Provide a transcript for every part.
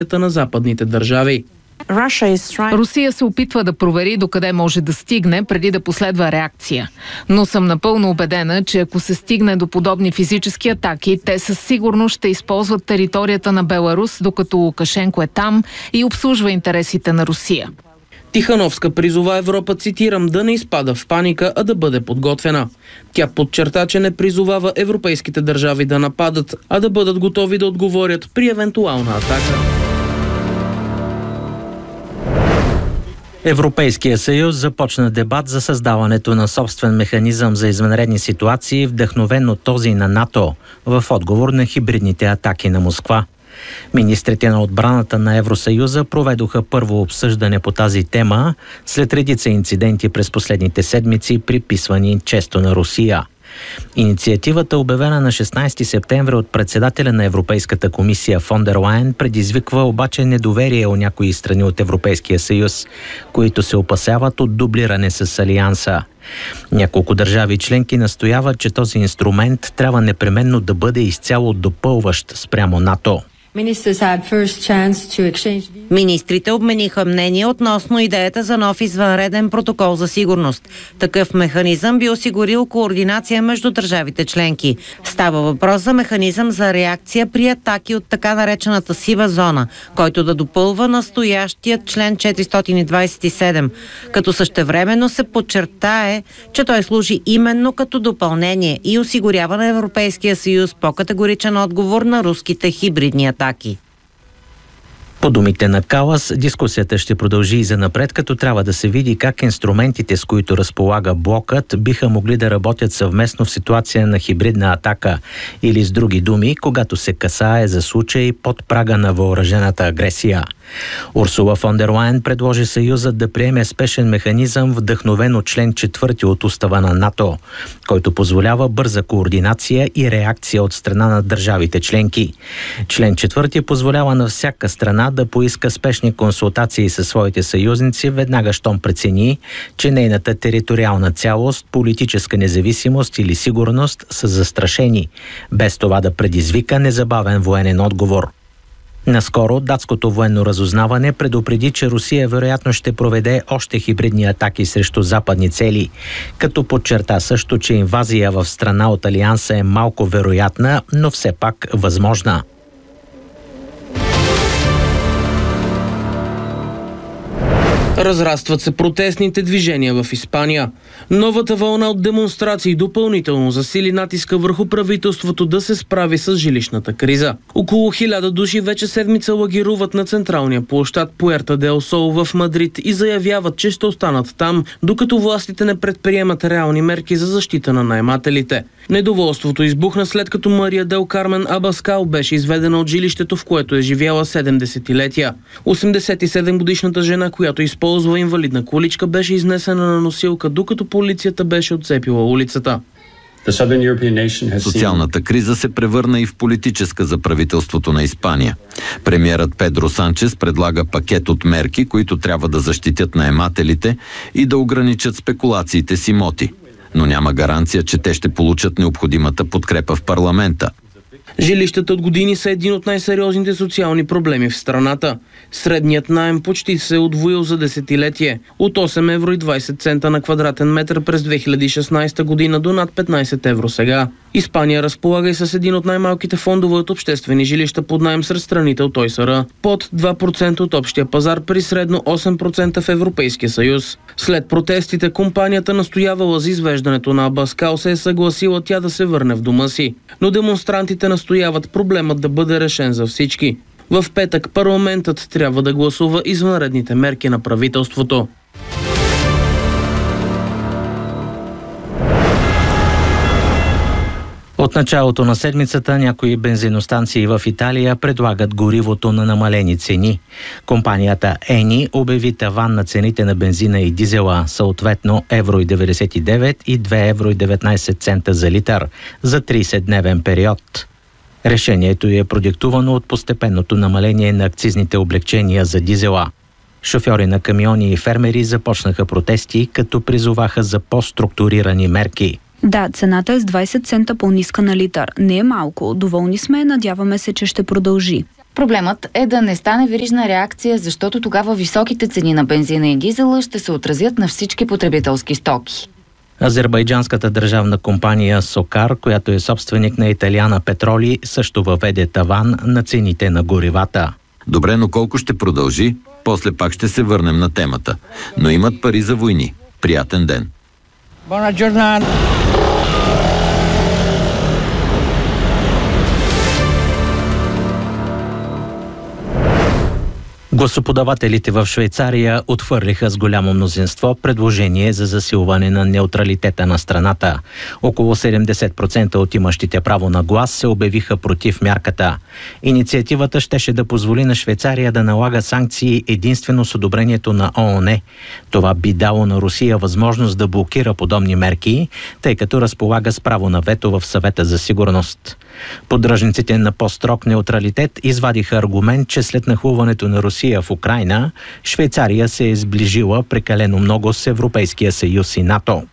на западните държави. Русия се опитва да провери докъде може да стигне, преди да последва реакция. Но съм напълно убедена, че ако се стигне до подобни физически атаки, те със сигурност ще използват територията на Беларус, докато Лукашенко е там и обслужва интересите на Русия. Тихановска призова Европа, цитирам, да не изпада в паника, а да бъде подготвена. Тя подчерта, че не призовава европейските държави да нападат, а да бъдат готови да отговорят при евентуална атака. Европейския съюз започна дебат за създаването на собствен механизъм за извънредни ситуации, вдъхновен от този на НАТО, в отговор на хибридните атаки на Москва. Министрите на отбраната на Евросъюза проведоха първо обсъждане по тази тема след редица инциденти през последните седмици, приписвани често на Русия. Инициативата, обявена на 16 септември от председателя на Европейската комисия фон дер Лайен, предизвиква обаче недоверие у някои страни от Европейския съюз, които се опасяват от дублиране с Алианса. Няколко държави членки настояват, че този инструмент трябва непременно да бъде изцяло допълващ спрямо НАТО. Министрите обмениха мнение относно идеята за нов извънреден протокол за сигурност. Такъв механизъм би осигурил координация между държавите членки. Става въпрос за механизъм за реакция при атаки от така наречената сива зона, който да допълва настоящият член 427, като същевременно се подчертае, че той служи именно като допълнение и осигурява на Европейския съюз по-категоричен отговор на руските хибридни атаки. По думите на Калас, дискусията ще продължи и занапред, като трябва да се види как инструментите, с които разполага блокът, биха могли да работят съвместно в ситуация на хибридна атака или с други думи, когато се касае за случаи под прага на въоръжената агресия. Урсула фон дер Лайен предложи Съюзът да приеме спешен механизъм, вдъхновен от член 4 от устава на НАТО, който позволява бърза координация и реакция от страна на държавите членки. Член 4 позволява на всяка страна да поиска спешни консултации със своите съюзници веднага щом прецени, че нейната териториална цялост, политическа независимост или сигурност са застрашени, без това да предизвика незабавен военен отговор. Наскоро датското военно разузнаване предупреди, че Русия вероятно ще проведе още хибридни атаки срещу западни цели, като подчерта също, че инвазия в страна от Алианса е малко вероятна, но все пак възможна. Разрастват се протестните движения в Испания. Новата вълна от демонстрации допълнително засили натиска върху правителството да се справи с жилищната криза. Около 1000 души вече седмица лагеруват на централния площад Пуерта del Sol в Мадрид и заявяват, че ще останат там, докато властите не предприемат реални мерки за защита на наемателите. Недоволството избухна след като Мария Дел Кармен Абаскал беше изведена от жилището, в което е живяла 7 десетилетия. 87-годишната жена, която използва инвалидна количка, беше изнесена на носилка, докато полицията беше отцепила улицата. Социалната криза се превърна и в политическа за правителството на Испания. Премиерът Педро Санчес предлага пакет от мерки, които трябва да защитят наемателите и да ограничат спекулациите с имоти. Но няма гаранция, че те ще получат необходимата подкрепа в парламента. Жилищата от години са един от най-сериозните социални проблеми в страната. Средният наем почти се е удвоил за десетилетие. От 8,20 евро на квадратен метър през 2016 година до над 15 евро сега. Испания разполага и с един от най-малките фондове от обществени жилища под наем сред страните от ОИСР. Под 2% от общия пазар при средно 8% в Европейския съюз. След протестите, компанията, настоявала за извеждането на Абаскал, се е съгласила тя да се върне в дома си. Но демонстрантите настояват проблемът да бъде решен за всички. В петък парламентът трябва да гласува извънредните мерки на правителството. От началото на седмицата някои бензиностанции в Италия предлагат горивото на намалени цени. Компанията Eni обяви таван на цените на бензина и дизела, съответно 1,99 и 2,19 евро за литър за 30-дневен период. Решението е продиктувано от постепенното намаление на акцизните облекчения за дизела. Шофьори на камиони и фермери започнаха протести, като призоваха за по-структурирани мерки. Да, цената е с 20 цента по-ниска на литър. Не е малко. Доволни сме, надяваме се, че ще продължи. Проблемът е да не стане верижна реакция, защото тогава високите цени на бензина и дизела ще се отразят на всички потребителски стоки. Азербайджанската държавна компания Сокар, която е собственик на Италиана Петроли, също въведе таван на цените на горивата. Добре, но колко ще продължи? После пак ще се върнем на темата. Но имат пари за войни. Приятен ден! Buona giornata! Гласоподавателите в Швейцария отхвърлиха с голямо мнозинство предложение за засилване на неутралитета на страната. Около 70% от имащите право на глас се обявиха против мярката. Инициативата щеше да позволи на Швейцария да налага санкции единствено с одобрението на ООН. Това би дало на Русия възможност да блокира подобни мерки, тъй като разполага с право на вето в Съвета за сигурност. Поддръжниците на по-строг неутралитет извадиха аргумент, че след нахлуването на Русия в Украйна, Швейцария се е сближила прекалено много с Европейския съюз и НАТО.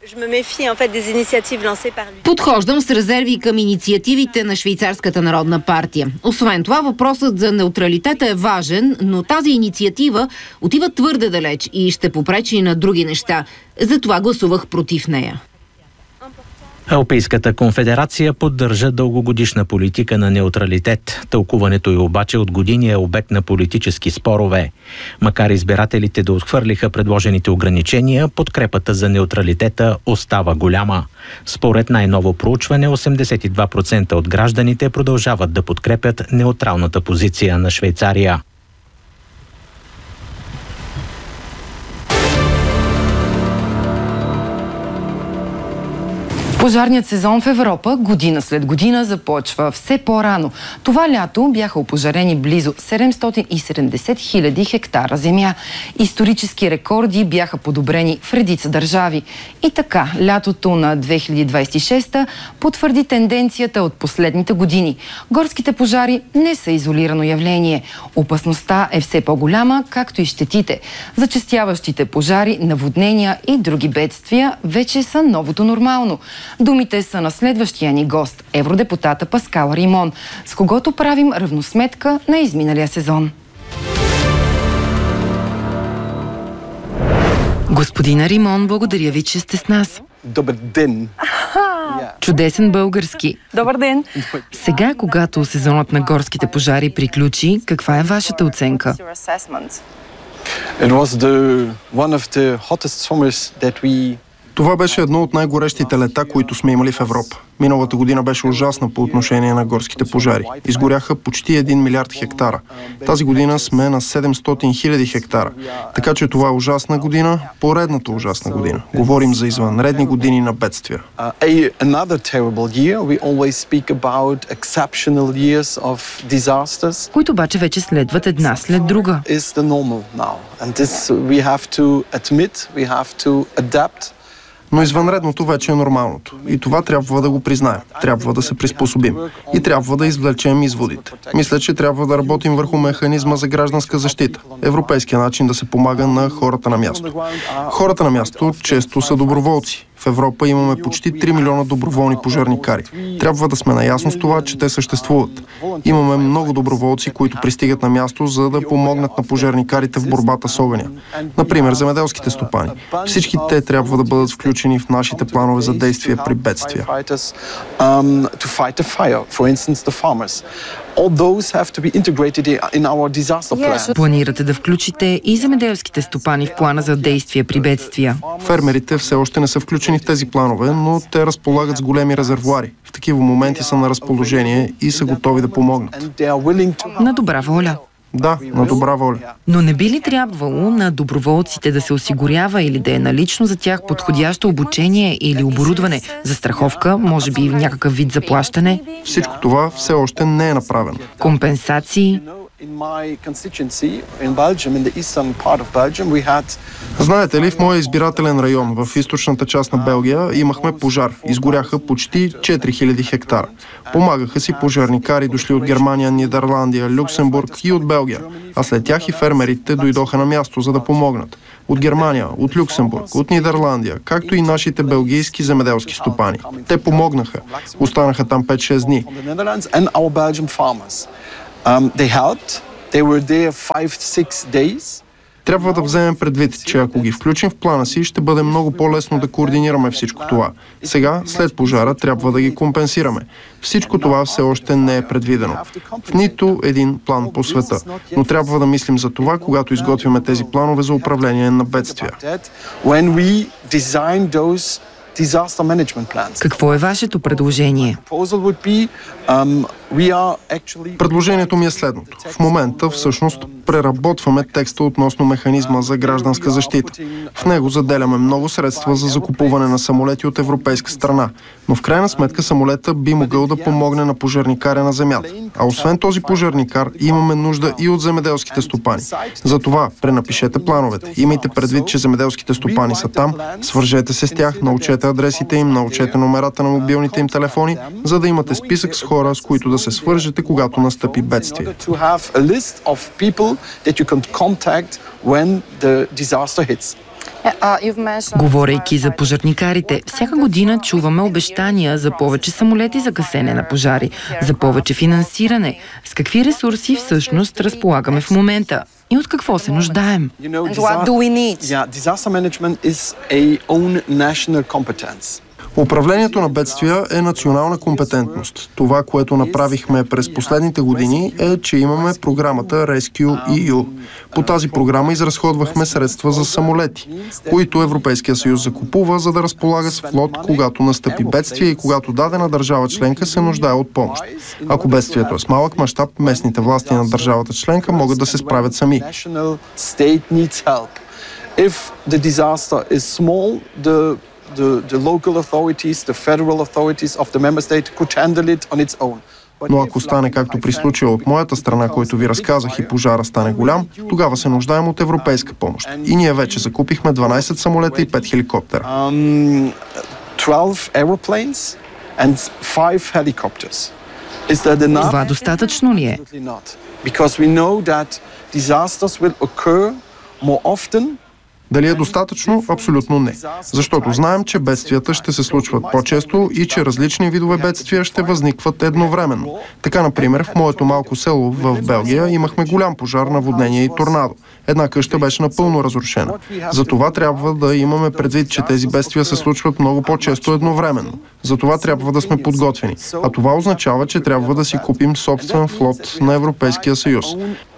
Подхождам с резерви към инициативите на Швейцарската народна партия. Освен това, въпросът за неутралитета е важен, но тази инициатива отива твърде далеч и ще попречи на други неща. Затова гласувах против нея. Европейската конфедерация поддържа дългогодишна политика на неутралитет. Тълкуването й обаче от години е обект на политически спорове. Макар избирателите да отхвърлиха предложените ограничения, подкрепата за неутралитета остава голяма. Според най-ново проучване, 82% от гражданите продължават да подкрепят неутралната позиция на Швейцария. Пожарният сезон в Европа година след година започва все по-рано. Това лято бяха опожарени близо 770 хиляди хектара земя. Исторически рекорди бяха подобрени в редица държави. И така, лятото на 2026 потвърди тенденцията от последните години. Горските пожари не са изолирано явление. Опасността е все по-голяма, както и щетите. Зачестяващите пожари, наводнения и други бедствия вече са новото нормално. Думите са на следващия ни гост, евродепутата Паскал Римон, с когото правим равносметка на изминалия сезон. Господина Римон, благодаря ви, че сте с нас. Добър ден! Чудесен български. Добър ден! Сега, когато сезонът на горските пожари приключи, каква е вашата оценка? Това беше едно от най-горещите лета, които сме имали в Европа. Миналата година беше ужасна по отношение на горските пожари. Изгоряха почти 1 милиард хектара. Тази година сме на 700 хиляди хектара. Така че това е ужасна година, поредната ужасна година. Говорим за извънредни години на бедствия. Които обаче вече следват една след друга. Но извънредното вече е нормалното. И това трябва да го признаем. Трябва да се приспособим. И трябва да извлечем изводите. Мисля, че трябва да работим върху механизма за гражданска защита. Европейския начин да се помага на хората на място. Хората на място често са доброволци. В Европа имаме почти 3 милиона доброволни пожарникари. Трябва да сме наясно с това, че те съществуват. Имаме много доброволци, които пристигат на място, за да помогнат на пожарникарите в борбата с огъня. Например, земеделските стопани. Всички те трябва да бъдат включени в нашите планове за действие при бедствия. Планирате да включите и земеделските стопани в плана за действие при бедствия? Фермерите все още не са включени в тези планове, но те разполагат с големи резервоари. В такива моменти са на разположение и са готови да помогнат. На добра воля. Да, на добра воля. Но не би ли трябвало на доброволците да се осигурява или да е налично за тях подходящо обучение или оборудване, застраховка, може би в някакъв вид заплащане? Всичко това все още не е направено. Компенсации? Знаете ли, в моя избирателен район, в източната част на Белгия, имахме пожар. Изгоряха почти 4000 хектара. Помагаха си пожарникари, дошли от Германия, Нидерландия, Люксембург и от Белгия. А след тях и фермерите дойдоха на място, за да помогнат. От Германия, от Люксембург, от Нидерландия, както и нашите белгийски земеделски стопани. Те помогнаха. Останаха там 5-6 дни. They helped. They were there 5-6 days. Трябва да вземем предвид, че ако ги включим в плана си, ще бъде много по-лесно да координираме всичко това. Сега, след пожара, трябва да ги компенсираме. Всичко това все още не е предвидено в нито един план по света. Но трябва да мислим за това, когато изготвяме тези планове за управление на бедствия. Какво е вашето предложение? Предложението ми е следното. В момента всъщност преработваме текста относно механизма за гражданска защита. В него заделяме много средства за закупуване на самолети от европейска страна, но в крайна сметка самолета би могъл да помогне на пожарникаря на земята. А освен този пожарникар, имаме нужда и от земеделските стопани. Затова пренапишете плановете. Имайте предвид, че земеделските стопани са там, свържете се с тях, научете адресите им, научете номерата на мобилните им телефони, за да имате списък с хора, с които да се свържете, когато настъпи бедствие. Говорейки за пожарникарите, всяка година чуваме обещания за повече самолети за гасене на пожари, за повече финансиране. С какви ресурси всъщност разполагаме в момента? И от какво се нуждаем? Управлението на бедствия е национална компетентност. Това, което направихме през последните години е, че имаме програмата RescEU. По тази програма изразходвахме средства за самолети, които Европейския съюз закупува, за да разполага с флот, когато настъпи бедствие и когато дадена държава членка се нуждае от помощ. Ако бедствието е с малък мащаб, местните власти на държавата членка могат да се справят сами. The local authorities, the federal authorities of the member state could handle it on its own. Но ако стане както при случая от моята страна, който ви разказах, и пожара стане голям, тогава се нуждаем от европейска помощ. И ние вече закупихме 12 самолета и 5 хеликоптера. 12 aeroplanes and 5 helicopters. Това достатъчно ли е? Because we know that disasters will occur more often. Дали е достатъчно? Абсолютно не. Защото знаем, че бедствията ще се случват по-често и че различни видове бедствия ще възникват едновременно. Така, например, в моето малко село в Белгия имахме голям пожар, наводнение и торнадо. Една къща беше напълно разрушена. Затова трябва да имаме предвид, че тези бедствия се случват много по-често едновременно. Затова трябва да сме подготвени. А това означава, че трябва да си купим собствен флот на Европейския съюз.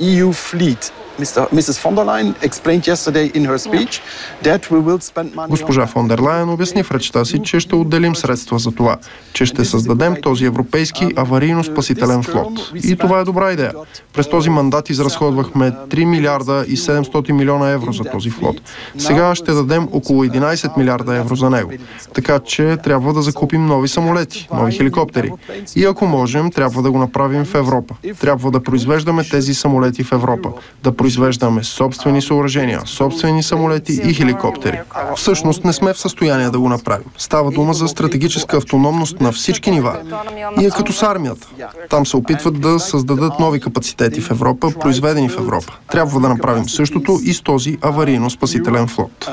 Госпожа фон дер Лайен обясни в речта си, че ще отделим средства за това, че ще създадем този европейски аварийно-спасителен флот. И това е добра идея. През този мандат изразходвахме 3 милиарда и 700 милиона евро за този флот. Сега ще дадем около 11 милиарда евро за него. Така че трябва да закупим нови самолети, нови хеликоптери. И ако можем, трябва да го направим в Европа. Трябва да произвеждаме тези самолети в Европа. Да произвеждаме собствени съоръжения, собствени самолети и хеликоптери. Всъщност не сме в състояние да го направим. Става дума за стратегическа автономност на всички нива. И е като с армията. Там се опитват да създадат нови капацитети в Европа, произведени в Европа. Трябва да направим същото и с този аварийно-спасителен флот.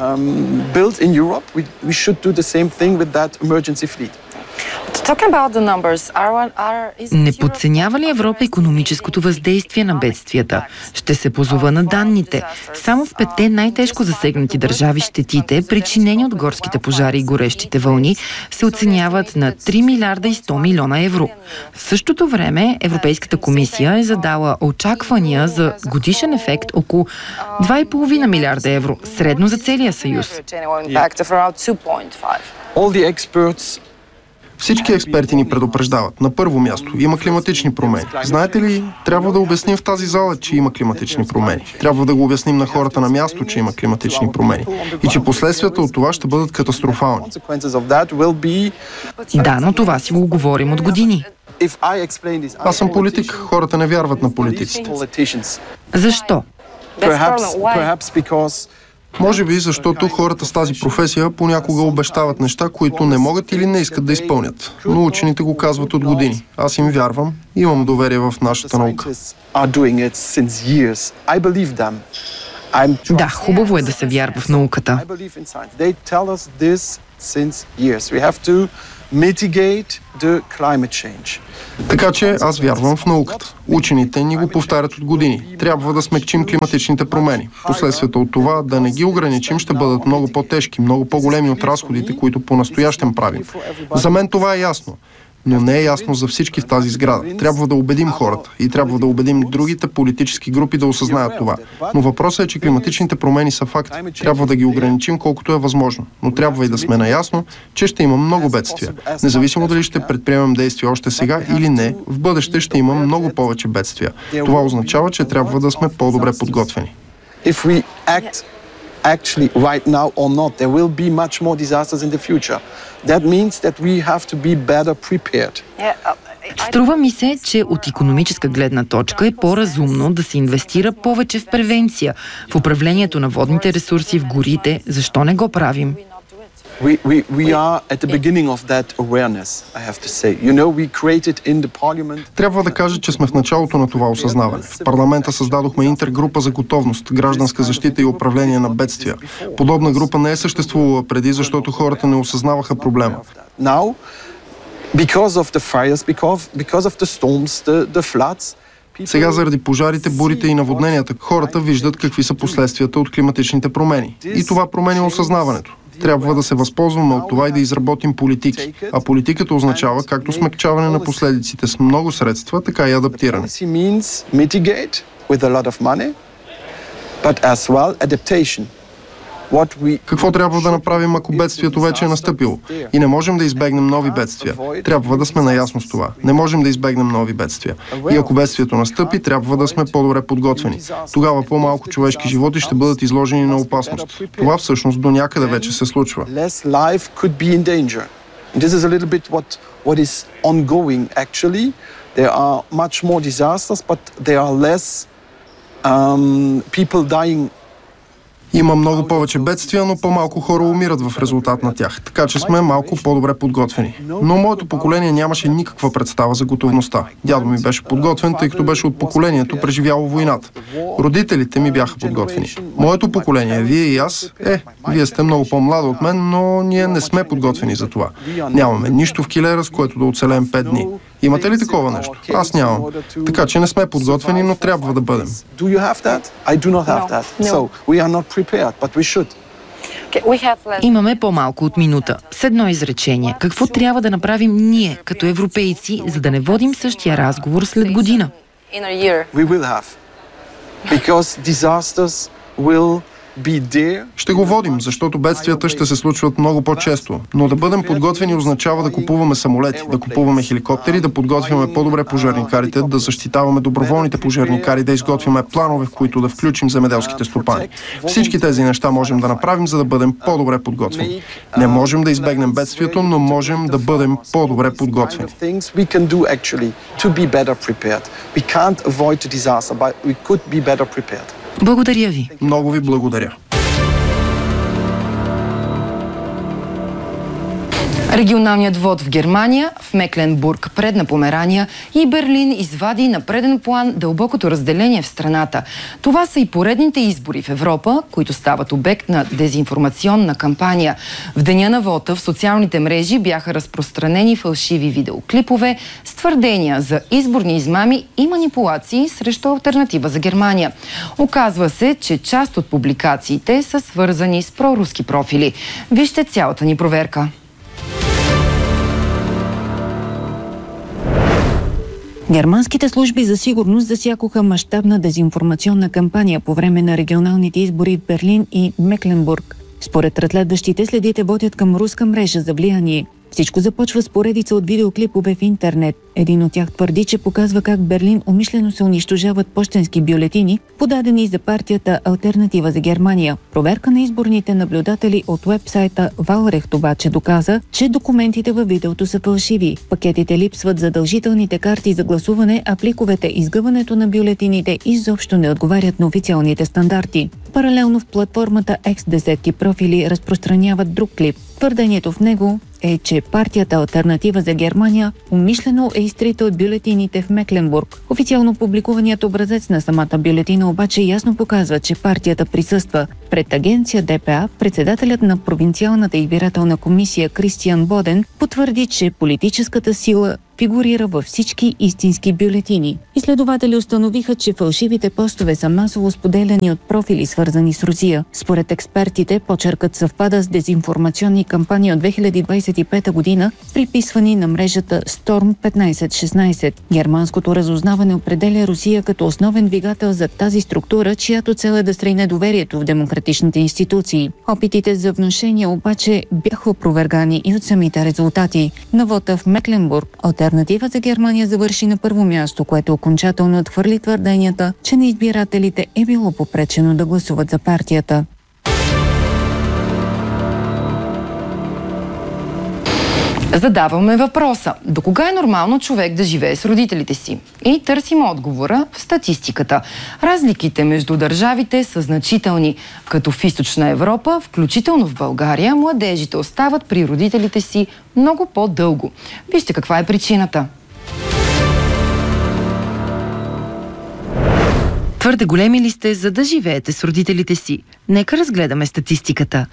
Не подценява ли Европа икономическото въздействие на бедствията? Ще се позова на данните. Само в 5 най-тежко засегнати държави щетите, причинени от горските пожари и горещите вълни, се оценяват на 3 милиарда и 100 милиона евро. В същото време Европейската комисия е задала очаквания за годишен ефект около 2,5 милиарда евро, средно за целия съюз. Всички експерти ни предупреждават. На първо място, има климатични промени. Знаете ли, трябва да обясним в тази зала, че има климатични промени. Трябва да го обясним на хората на място, че има климатични промени. И че последствията от това ще бъдат катастрофални. Да, но това си го говорим от години. Аз съм политик. Хората не вярват на политиците. Защо? Може би, защото хората с тази професия понякога обещават неща, които не могат или не искат да изпълнят. Но учените го казват от години. Аз им вярвам, имам доверие в нашата наука. Да, хубаво е да се вярва в науката. mitigate the climate change. Така че аз вярвам в науката. Учените ни го повтарят от години. Трябва да смекчим климатичните промени. Последствията от това да не ги ограничим ще бъдат много по-тежки, много по-големи от разходите, които по-настоящем правим. За мен това е ясно. Но не е ясно за всички в тази сграда. Трябва да убедим хората и трябва да убедим другите политически групи да осъзнаят това. Но въпросът е, че климатичните промени са факт. Трябва да ги ограничим колкото е възможно. Но трябва и да сме наясно, че ще има много бедствия. Независимо дали ще предприемем действия още сега или не, в бъдеще ще има много повече бедствия. Това означава, че трябва да сме по-добре подготвени. Actually right now or not, there will be much more disasters in the future. That means that we have to be better prepared. Струва ми се, че от икономическа гледна точка е по-разумно да се инвестира повече в превенция, в управлението на водните ресурси, в горите. Защо не го правим? We are at the beginning of that awareness, I have to say. You know, we created in the parliament... Трябва да кажа, че сме в началото на това осъзнаване. В парламента създадохме интергрупа за готовност, гражданска защита и управление на бедствия. Подобна група не е съществувала преди, защото хората не осъзнаваха проблема. Now, because of the fires, because of the storms, the floods, сега заради пожарите, бурите и наводненията, хората виждат какви са последствията от климатичните промени. И това променя осъзнаването. Трябва да се възползваме от това и да изработим политики. А политиката означава както смекчаване на последиците с много средства, така и адаптиране. Какво трябва да направим, ако бедствието вече е настъпило? И не можем да избегнем нови бедствия. Трябва да сме наясно с това. Не можем да избегнем нови бедствия. И ако бедствието настъпи, трябва да сме по-добре подготвени. Тогава по-малко човешки животи ще бъдат изложени на опасност. Това всъщност до някъде вече се случва. Има много повече бедствия, но по-малко хора умират в резултат на тях, така че сме малко по-добре подготвени. Но моето поколение нямаше никаква представа за готовността. Дядо ми беше подготвен, тъй като беше от поколението, преживяло войната. Родителите ми бяха подготвени. Моето поколение, вие и аз, вие сте много по-млада от мен, но ние не сме подготвени за това. Нямаме нищо в килера, с което да оцелеем 5 дни. Имате ли такова нещо? Аз нямам. Така че не сме подготвени, но трябва да бъдем. Имаме по-малко от минута. С едно изречение. Какво трябва да направим ние, като европейци, за да не водим същия разговор след година? Ще го водим, защото бедствията ще се случват много по-често. Но да бъдем подготвени означава да купуваме самолети, да купуваме хеликоптери, да подготвяме по-добре пожарникарите, да защитаваме доброволните пожарникари, да изготвяме планове, в които да включим земеделските стопани. Всички тези неща можем да направим, за да бъдем по-добре подготвени. Не можем да избегнем бедствието, но можем да бъдем по-добре подготвени. Благодаря ви. Много ви благодаря. Регионалният вод в Германия, в Мекленбург, Предна Померания и Берлин извади на преден план дълбокото разделение в страната. Това са и поредните избори в Европа, които стават обект на дезинформационна кампания. В деня на вота в социалните мрежи бяха разпространени фалшиви видеоклипове с твърдения за изборни измами и манипулации срещу Алтернатива за Германия. Оказва се, че част от публикациите са свързани с проруски профили. Вижте цялата ни проверка. Германските служби за сигурност засякоха мащабна дезинформационна кампания по време на регионалните избори в Берлин и Мекленбург. Според разследващите, следите водят към руска мрежа за влияние. Всичко започва с поредица от видеоклипове в интернет. Един от тях твърди, че показва как в Берлин умишлено се унищожават пощенски бюлетини, подадени за партията Алтернатива за Германия. Проверка на изборните наблюдатели от уебсайта Валрехт обаче доказа, че документите във видеото са фалшиви. Пакетите липсват задължителните карти за гласуване, а пликовете изгъването на бюлетините изобщо не отговарят на официалните стандарти. Паралелно в платформата X10 профили разпространяват друг клип. Твърдението в него е, че партията Алтернатива за Германия умишлено е изтрита от бюлетините в Мекленбург. Официално публикуваният образец на самата бюлетина обаче ясно показва, че партията присъства. Пред агенция ДПА, председателят на провинциалната избирателна комисия Кристиан Боден потвърди, че политическата сила фигурира във всички истински бюлетини. Изследователи установиха, че фалшивите постове са масово споделяни от профили, свързани с Русия. Според експертите, почеркът съвпада с дезинформационни кампании от 2025 година, приписвани на мрежата Storm 1516. Германското разузнаване определя Русия като основен двигател за тази структура, чиято цел е да срине доверието в демократичните институции. Опитите за внушение обаче бяха опровергани и от самите резултати. На вота в Мекленбург Алтернатива за Германия завърши на първо място, което окончателно отхвърли твърденията, че на избирателите е било попречено да гласуват за партията. Задаваме въпроса: до кога е нормално човек да живее с родителите си? И търсим отговора в статистиката. Разликите между държавите са значителни. Като в Източна Европа, включително в България, младежите остават при родителите си много по-дълго. Вижте каква е причината. Твърде големи ли сте, за да живеете с родителите си? Нека разгледаме статистиката.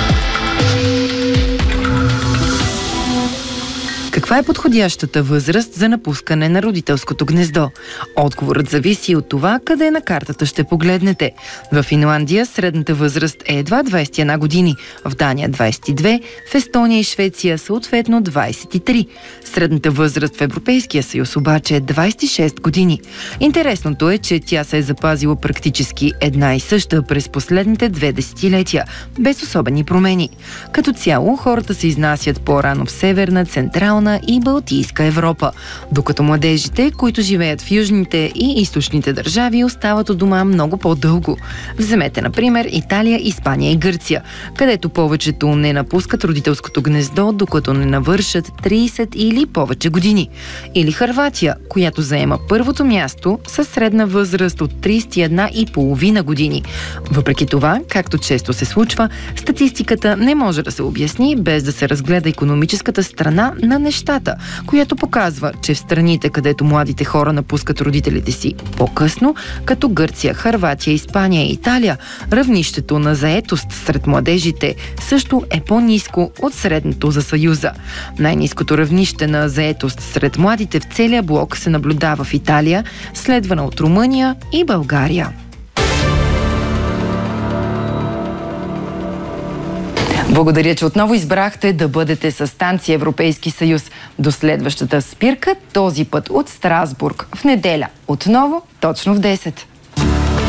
Каква е подходящата възраст за напускане на родителското гнездо? Отговорът зависи от това, къде на картата ще погледнете. В Финландия средната възраст е едва 21 години, в Дания 22, в Естония и Швеция съответно 23. Средната възраст в Европейския съюз обаче е 26 години. Интересното е, че тя се е запазила практически една и съща през последните 2 десетилетия, без особени промени. Като цяло, хората се изнасят по-рано в Северна, Централна и Балтийска Европа, докато младежите, които живеят в южните и източните държави, остават от дома много по-дълго. Вземете, например, Италия, Испания и Гърция, където повечето не напускат родителското гнездо, докато не навършат 30 или повече години. Или Хърватия, която заема първото място със средна възраст от 31,5 години. Въпреки това, както често се случва, статистиката не може да се обясни без да се разгледа икономическата страна на нещата, която показва, че в страните, където младите хора напускат родителите си по-късно, като Гърция, Хърватия, Испания и Италия, равнището на заетост сред младежите също е по-ниско от средното за Съюза. Най-ниското равнище на заетост сред младите в целия блок се наблюдава в Италия, следвана от Румъния и България. Благодаря, че отново избрахте да бъдете със станция Европейски съюз. До следващата спирка, този път от Страсбург, в неделя. Отново, точно в 10.